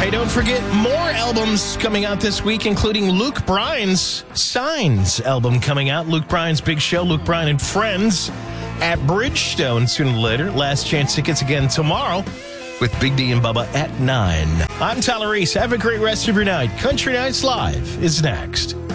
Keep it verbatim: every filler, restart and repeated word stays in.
Hey, don't forget more albums coming out this week, including Luke Bryan's Signs album coming out. Luke Bryan's big show, Luke Bryan and Friends at Bridgestone sooner or later. Last chance tickets again tomorrow with Big D and Bubba at nine. I'm Tyler Reese. Have a great rest of your night. Country Nights Live is next.